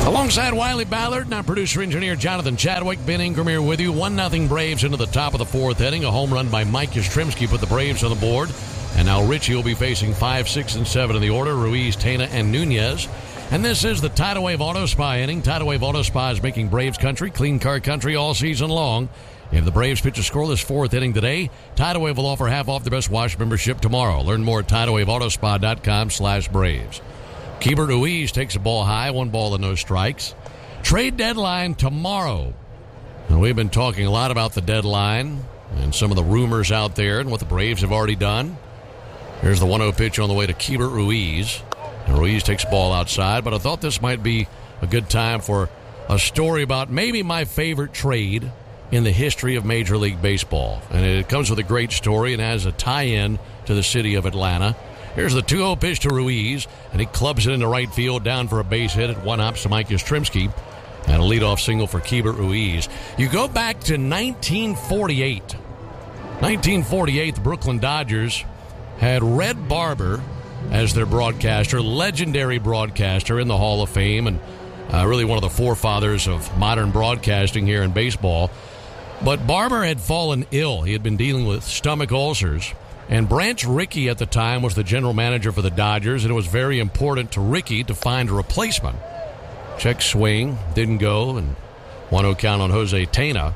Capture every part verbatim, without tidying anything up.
Alongside Wiley Ballard and our producer-engineer Jonathan Chadwick, Ben Ingram here with you. one nothing Braves into the top of the fourth inning. A home run by Mike Yastrzemski put the Braves on the board. And now Richie will be facing five, six, and seven in the order. Ruiz, Tena, and Nunez. And this is the Tidal Wave Auto Spa inning. Tidal Wave Auto Spa is making Braves country, clean car country all season long. If the Braves pitch a scoreless fourth inning today, Tidal Wave will offer half off the best wash membership tomorrow. Learn more at tidal wave auto spa dot com slash Braves. Keibert Ruiz takes a ball high, one ball and no strikes. Trade deadline tomorrow. And we've been talking a lot about the deadline and some of the rumors out there and what the Braves have already done. Here's the one oh pitch on the way to Keibert Ruiz. And Ruiz takes a ball outside, but I thought this might be a good time for a story about maybe my favorite trade in the history of Major League Baseball. And it comes with a great story and has a tie-in to the city of Atlanta. Here's the two oh pitch to Ruiz, and he clubs it into right field, down for a base hit at one hops to Mike Yastrzemski, and a leadoff single for Keibert Ruiz. You go back to nineteen forty-eight. nineteen forty-eight, the Brooklyn Dodgers had Red Barber as their broadcaster, legendary broadcaster in the Hall of Fame, and uh, really one of the forefathers of modern broadcasting here in baseball. But Barber had fallen ill. He had been dealing with stomach ulcers. And Branch Rickey at the time was the general manager for the Dodgers, and it was very important to Rickey to find a replacement. Check swing, didn't go, and one oh count on Jose Tena.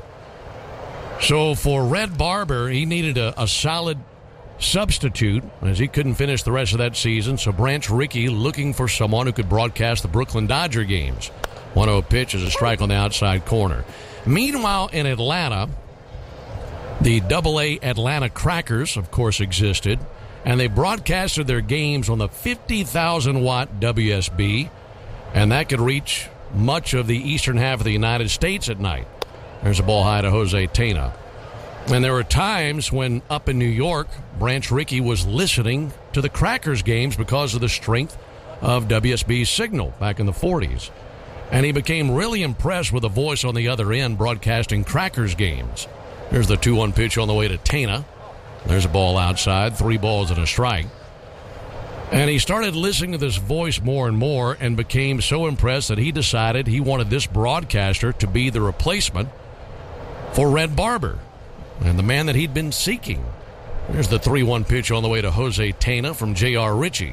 So for Red Barber, he needed a, a solid substitute, as he couldn't finish the rest of that season. So Branch Rickey looking for someone who could broadcast the Brooklyn Dodger games. one oh pitch is a strike on the outside corner. Meanwhile, in Atlanta, the double A Atlanta Crackers, of course, existed, and they broadcasted their games on the fifty thousand watt W S B, and that could reach much of the eastern half of the United States at night. There's a ball high to Jose Tena. And there were times when, up in New York, Branch Rickey was listening to the Crackers games because of the strength of W S B's signal back in the forties. And he became really impressed with the voice on the other end broadcasting Crackers games. There's the two one pitch on the way to Tena. There's a ball outside, three balls and a strike. And he started listening to this voice more and more and became so impressed that he decided he wanted this broadcaster to be the replacement for Red Barber and the man that he'd been seeking. There's the three one pitch on the way to Jose Tena from J R. Ritchie.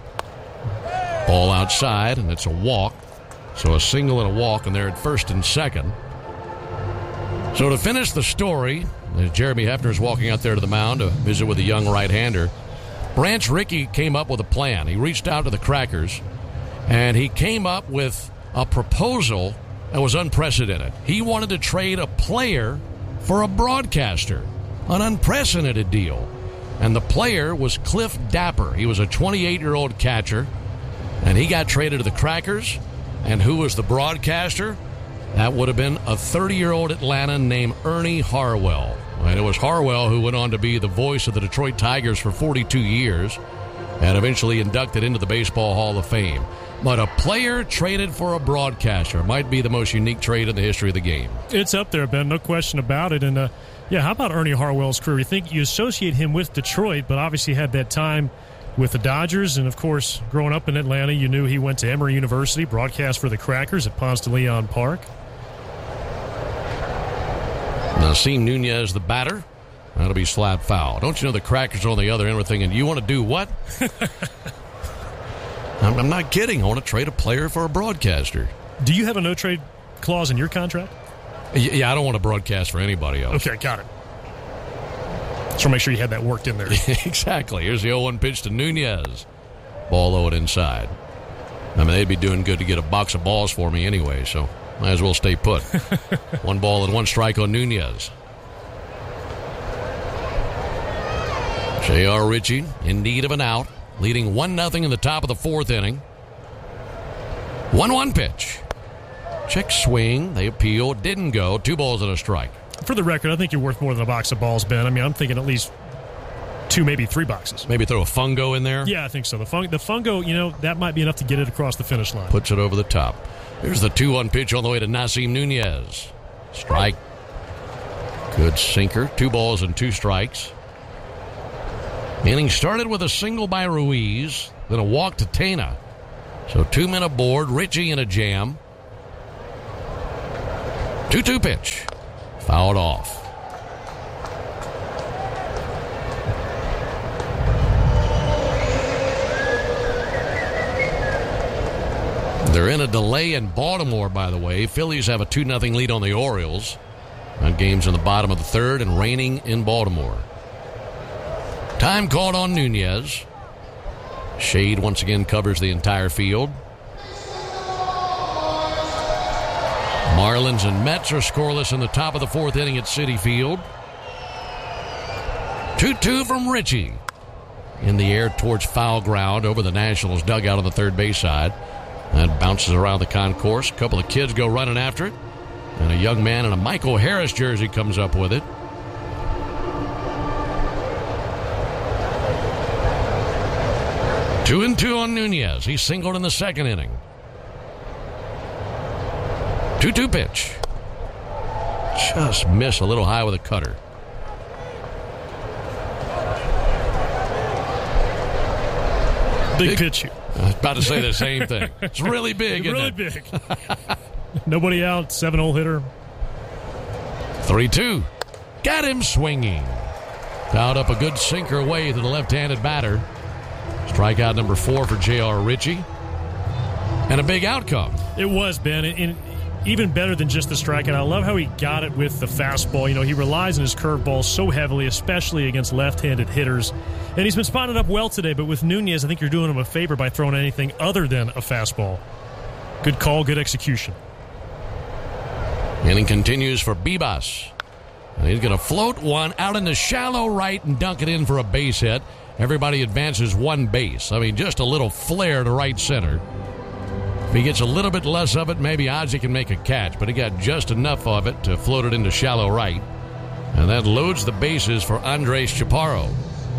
Ball outside, and it's a walk. So a single and a walk, and they're at first and second. So to finish the story, as Jeremy Hefner is walking out there to the mound to visit with a young right-hander, Branch Rickey came up with a plan. He reached out to the Crackers, and he came up with a proposal that was unprecedented. He wanted to trade a player for a broadcaster, an unprecedented deal. And the player was Cliff Dapper. He was a twenty-eight-year-old catcher, and he got traded to the Crackers. And who was the broadcaster? That would have been a thirty-year-old Atlantan named Ernie Harwell. And it was Harwell who went on to be the voice of the Detroit Tigers for forty-two years and eventually inducted into the Baseball Hall of Fame. But a player traded for a broadcaster might be the most unique trade in the history of the game. It's up there, Ben, no question about it. And, uh, yeah, how about Ernie Harwell's career? You think you associate him with Detroit, but obviously had that time with the Dodgers, and, of course, growing up in Atlanta, you knew he went to Emory University, broadcast for the Crackers at Ponce de Leon Park. Nasim Nunez, the batter. That'll be slap foul. Don't you know the Crackers on the other end were thinking, you want to do what? I'm, I'm not kidding. I want to trade a player for a broadcaster. Do you have a no-trade clause in your contract? Yeah, I don't want to broadcast for anybody else. Okay, got it. Just want to make sure you had that worked in there. Exactly. Here's the oh one pitch to Nunez. Ball low and inside. I mean, they'd be doing good to get a box of balls for me anyway, so might as well stay put. One ball and one strike on Nunez. J R. Ritchie in need of an out, leading one nothing in the top of the fourth inning. one one pitch. Check swing. They appeal. Didn't go. Two balls and a strike. For the record, I think you're worth more than a box of balls, Ben. I mean, I'm thinking at least two, maybe three boxes. Maybe throw a fungo in there? Yeah, I think so. The, fung- the fungo, you know, that might be enough to get it across the finish line. Puts it over the top. Here's the two one pitch on the way to Nasim Nunez. Strike. Good sinker. Two balls and two strikes. Inning started with a single by Ruiz, then a walk to Tena. So two men aboard, Ritchie in a jam. two two pitch. Fouled off. They're in a delay in Baltimore, by the way. Phillies have a two nothing lead on the Orioles. That game's in the bottom of the third and raining in Baltimore. Time called on Nunez. Shade once again covers the entire field. Marlins and Mets are scoreless in the top of the fourth inning at Citi Field. two two from Richie. In the air towards foul ground over the Nationals dugout on the third base side. That bounces around the concourse. A couple of kids go running after it. And a young man in a Michael Harris jersey comes up with it. Two and two on Nunez. He singled in the second inning. two two pitch. Just missed a little high with a cutter. Big, big pitch. I was about to say the same thing. It's really big, really isn't it? Really big. Nobody out, seven-hole hitter. three two. Got him swinging. Fouled up a good sinker away to the left-handed batter. Strikeout number four for J R. Ritchie. And a big outcome. It was, Ben. And even better than just the strikeout. I love how he got it with the fastball. You know, he relies on his curveball so heavily, especially against left-handed hitters. And he's been spotted up well today, but with Nunez, I think you're doing him a favor by throwing anything other than a fastball. Good call, good execution. Inning continues for Bibas. And he's going to float one out in the shallow right and dunk it in for a base hit. Everybody advances one base. I mean, just a little flare to right center. If he gets a little bit less of it, maybe Ozzie can make a catch, but he got just enough of it to float it into shallow right. And that loads the bases for Andres Chaparro.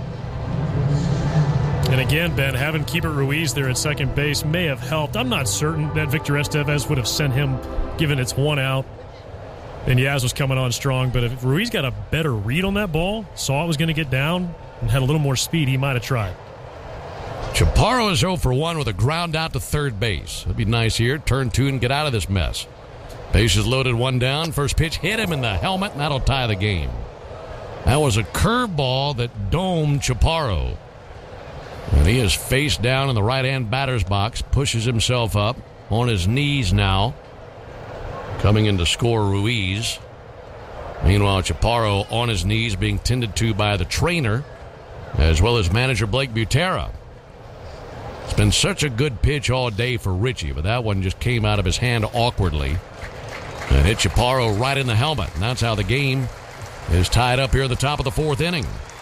And again, Ben, having Keeper Ruiz there at second base may have helped. I'm not certain that Victor Estevez would have sent him, given it's one out. And Yaz was coming on strong, but if Ruiz got a better read on that ball, saw it was going to get down, and had a little more speed, he might have tried. Chaparro is oh for one with a ground out to third base. It'd be nice here. Turn two and get out of this mess. Bases loaded, one down. First pitch hit him in the helmet, and that'll tie the game. That was a curveball that domed Chaparro. And he is face down in the right-hand batter's box, pushes himself up on his knees now. Coming in to score Ruiz. Meanwhile, Chaparro on his knees being tended to by the trainer, as well as manager Blake Butera. It's been such a good pitch all day for Richie, but that one just came out of his hand awkwardly and hit Chaparro right in the helmet. And that's how the game is tied up here at the top of the fourth inning.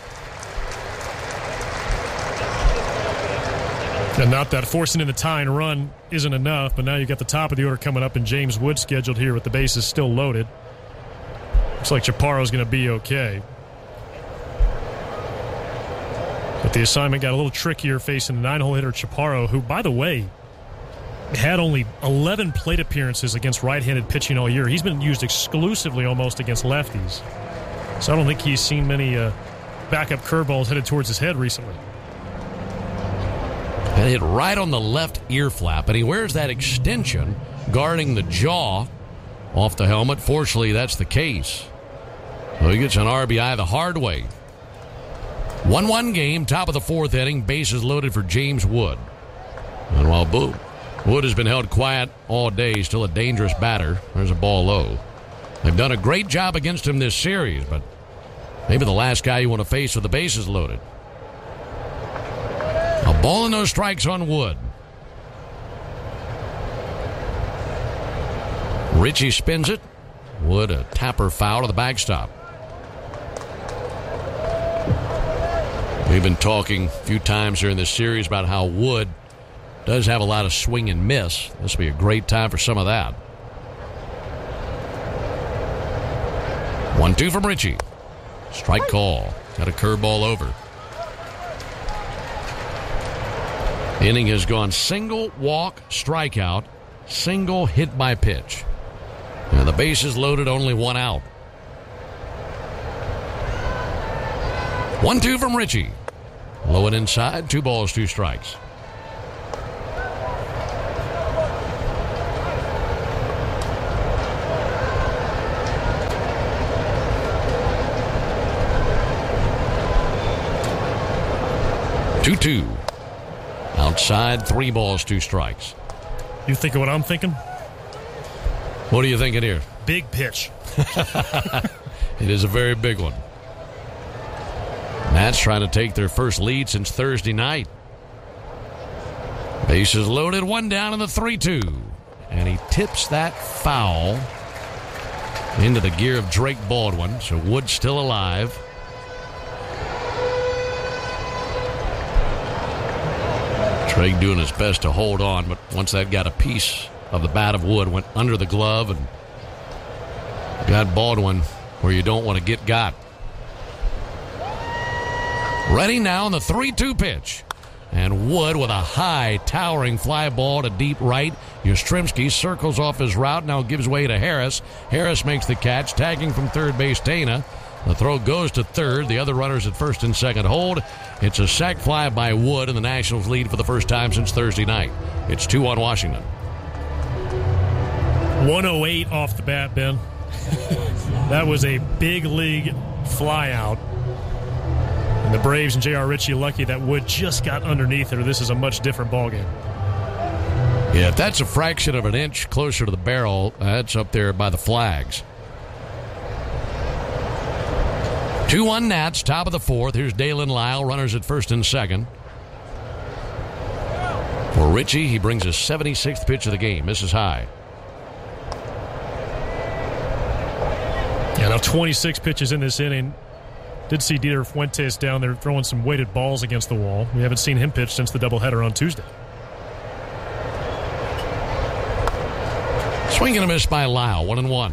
And not that forcing in the tying run isn't enough, but now you've got the top of the order coming up, and James Wood scheduled here with the bases still loaded. Looks like Chaparro's going to be okay. But the assignment got a little trickier facing the nine-hole hitter Chaparro, who, by the way, had only eleven plate appearances against right-handed pitching all year. He's been used exclusively almost against lefties. So I don't think he's seen many uh, backup curveballs headed towards his head recently. And hit right on the left ear flap, and he wears that extension guarding the jaw off the helmet. Fortunately, that's the case. So he gets an R B I the hard way. one one game, top of the fourth inning, bases loaded for James Wood. And while Boo, Wood has been held quiet all day, still a dangerous batter. There's a ball low. They've done a great job against him this series, but maybe the last guy you want to face with the bases loaded. A ball and no strikes on Wood. Richie spins it. Wood a tapper foul to the backstop. We've been talking a few times during this series about how Wood does have a lot of swing and miss. This will be a great time for some of that. one two from Richie. Strike call. Got a curveball over. Inning has gone single, walk, strikeout, single, hit by pitch. And the bases loaded, only one out. one two from Richie. Low and inside, two balls, two strikes. two two. Outside, three balls, two strikes. You think of what I'm thinking? What are you thinking here? Big pitch. It is a very big one. Nats trying to take their first lead since Thursday night. Bases loaded, one down in the three two. And he tips that foul into the gear of Drake Baldwin. So Wood's still alive. Drake doing his best to hold on, but once that got a piece of the bat of Wood, went under the glove and got Baldwin where you don't want to get got. Ready now on the three two pitch. And Wood with a high, towering fly ball to deep right. Yastrzemski circles off his route, now gives way to Harris. Harris makes the catch, tagging from third base Dana. The throw goes to third. The other runners at first and second hold. It's a sac fly by Wood, and the Nationals lead for the first time since Thursday night. It's two one Washington. one oh eight off the bat, Ben. That was a big league fly out. And the Braves and J R. Ritchie lucky that Wood just got underneath it, or this is a much different ballgame. Yeah, if that's a fraction of an inch closer to the barrel, that's up there by the flags. two one Nats, top of the fourth. Here's Dalen Lyle, runners at first and second. For Ritchie, he brings his seventy-sixth pitch of the game. Misses high. Yeah, now twenty-six pitches in this inning. Did see Dieter Fuentes down there throwing some weighted balls against the wall. We haven't seen him pitch since the doubleheader on Tuesday. Swing and a miss by Lyle, one and one.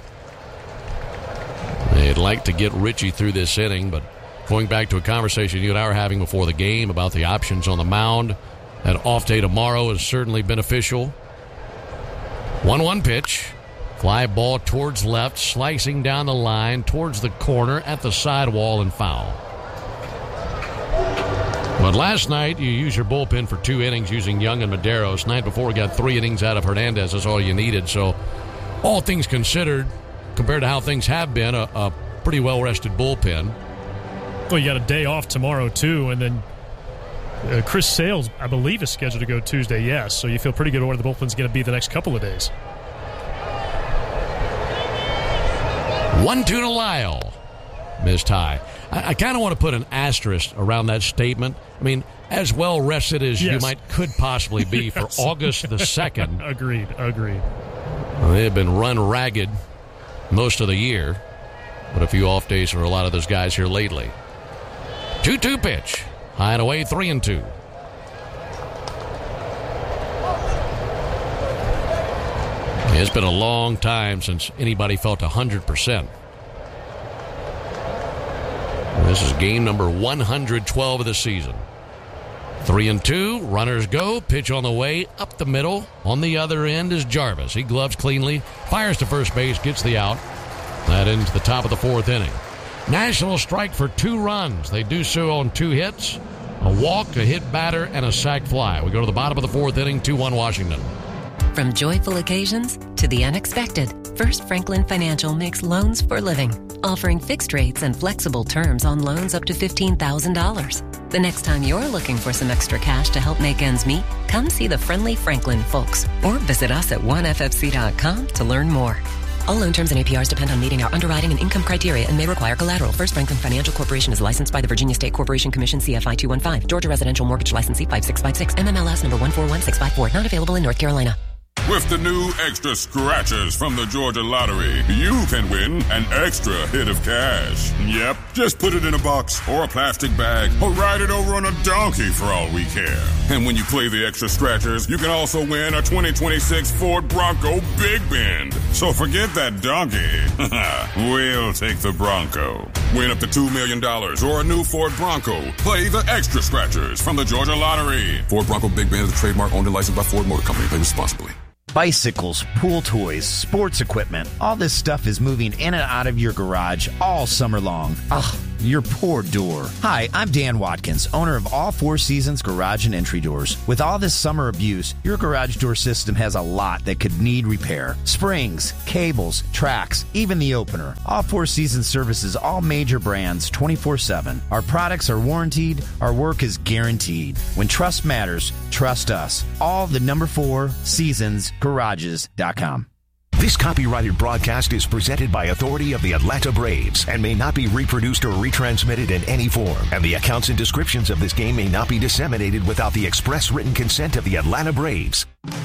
They'd like to get Ritchie through this inning, but going back to a conversation you and I were having before the game about the options on the mound, that off day tomorrow is certainly beneficial. one one pitch. Fly ball towards left, slicing down the line towards the corner at the sidewall and foul. But last night, you used your bullpen for two innings using Young and Maderos. Night before, we got three innings out of Hernandez. That's all you needed. So, all things considered, compared to how things have been, a, a pretty well-rested bullpen. Well, you got a day off tomorrow, too, and then uh, Chris Sales, I believe, is scheduled to go Tuesday, yes. So you feel pretty good where the bullpen's going to be the next couple of days. one two to Lyle. Missed high. I, I kind of want to put an asterisk around that statement. I mean, as well rested as yes. you might could possibly be yes. for August the second. Agreed, agreed. Well, they have been run ragged most of the year, but a few off days for a lot of those guys here lately. two two pitch. High and away, three and two. It's been a long time since anybody felt one hundred percent. This is game number one hundred twelve of the season. Three and two, runners go, pitch on the way, up the middle. On the other end is Jarvis. He gloves cleanly, fires to first base, gets the out. That into the top of the fourth inning. Nationals strike for two runs. They do so on two hits, a walk, a hit batter, and a sac fly. We go to the bottom of the fourth inning, two one Washington. From joyful occasions to the unexpected, First Franklin Financial makes loans for living, offering fixed rates and flexible terms on loans up to fifteen thousand dollars. The next time you're looking for some extra cash to help make ends meet, come see the friendly Franklin folks or visit us at one f f c dot com to learn more. All loan terms and A P Rs depend on meeting our underwriting and income criteria and may require collateral. First Franklin Financial Corporation is licensed by the Virginia State Corporation Commission, C F I two one five. Georgia Residential Mortgage Licensee five six five six. M M L S number one four one six five four. Not available in North Carolina. With the new extra scratchers from the Georgia Lottery, you can win an extra hit of cash. Yep, just put it in a box or a plastic bag or ride it over on a donkey for all we care. And when you play the extra scratchers, you can also win a twenty twenty-six Ford Bronco Big Bend. So forget that donkey. We'll take the Bronco. Win up to two million dollars or a new Ford Bronco. Play the extra scratchers from the Georgia Lottery. Ford Bronco Big Bend is a trademark owned and licensed by Ford Motor Company. Play responsibly. Bicycles, pool toys, sports equipment, all this stuff is moving in and out of your garage all summer long. Ugh, your poor door. Hi, I'm Dan Watkins, owner of All Four Seasons Garage and Entry Doors. With all this summer abuse, your garage door system has a lot that could need repair. Springs, cables, tracks, even the opener. All Four Seasons services all major brands twenty-four seven. Our products are warranted. Our work is guaranteed. When trust matters, trust us. All the number four seasons garages dot com. This copyrighted broadcast is presented by authority of the Atlanta Braves and may not be reproduced or retransmitted in any form. And the accounts and descriptions of this game may not be disseminated without the express written consent of the Atlanta Braves.